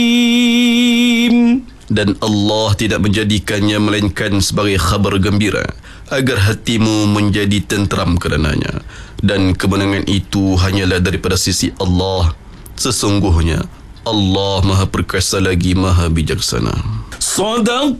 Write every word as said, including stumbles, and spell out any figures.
Dan Allah tidak menjadikannya melainkan sebagai khabar gembira agar hatimu menjadi tenteram kerananya. Dan kemenangan itu hanyalah daripada sisi Allah. Sesungguhnya Allah Maha Perkasa lagi Maha Bijaksana. Sadaqallahu